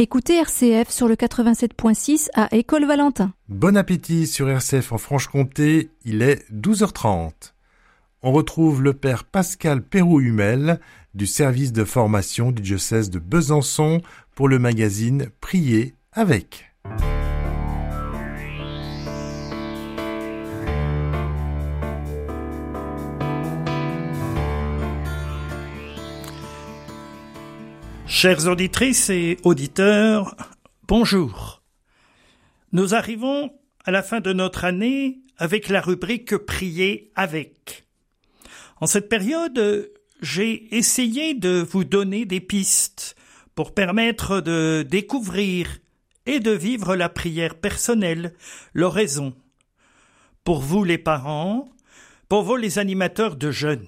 Écoutez RCF sur le 87.6 à École Valentin. Bon appétit sur RCF en Franche-Comté, il est 12h30. On retrouve le père Pascal Péroux-Humel du service de formation du diocèse de Besançon pour le magazine Prier avec. Chères auditrices et auditeurs, bonjour. Nous arrivons à la fin de notre année avec la rubrique « Prier avec ». En cette période, j'ai essayé de vous donner des pistes pour permettre de découvrir et de vivre la prière personnelle, l'oraison. Pour vous les parents, pour vous les animateurs de jeunes.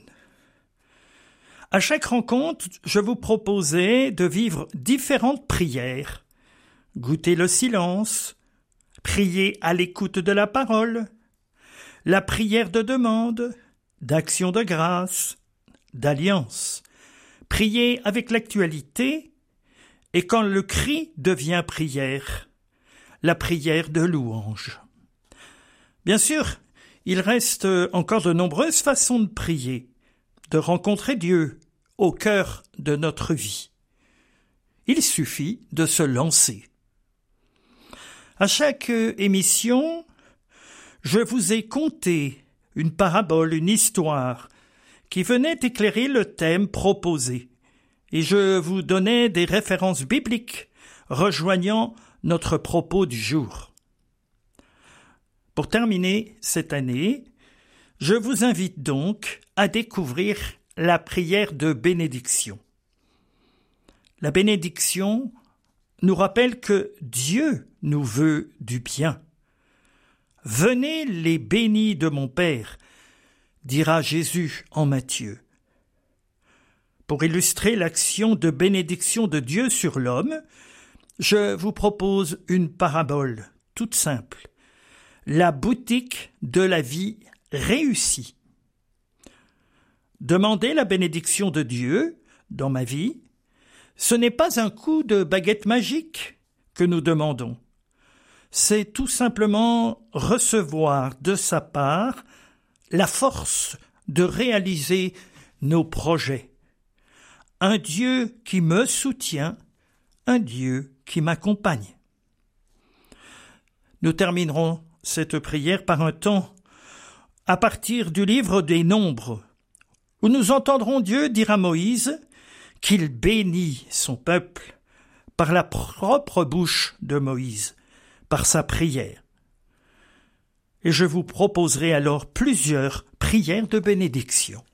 À chaque rencontre, je vous proposais de vivre différentes prières, goûter le silence, prier à l'écoute de la parole, la prière de demande, d'action de grâce, d'alliance, prier avec l'actualité et quand le cri devient prière, la prière de louange. Bien sûr, il reste encore de nombreuses façons de prier, de rencontrer Dieu au cœur de notre vie. Il suffit de se lancer. À chaque émission, je vous ai conté une parabole, une histoire qui venait éclairer le thème proposé, et je vous donnais des références bibliques rejoignant notre propos du jour. Pour terminer cette année, je vous invite donc à découvrir la prière de bénédiction. La bénédiction nous rappelle que Dieu nous veut du bien. « Venez les bénis de mon Père », dira Jésus en Matthieu. Pour illustrer l'action de bénédiction de Dieu sur l'homme, je vous propose une parabole toute simple. La boutique de la vie réussie. Demander la bénédiction de Dieu dans ma vie, ce n'est pas un coup de baguette magique que nous demandons. C'est tout simplement recevoir de sa part la force de réaliser nos projets. Un Dieu qui me soutient, un Dieu qui m'accompagne. Nous terminerons cette prière par un temps à partir du livre des Nombres, où nous entendrons Dieu dire à Moïse qu'il bénit son peuple par la propre bouche de Moïse, par sa prière. Et je vous proposerai alors plusieurs prières de bénédiction.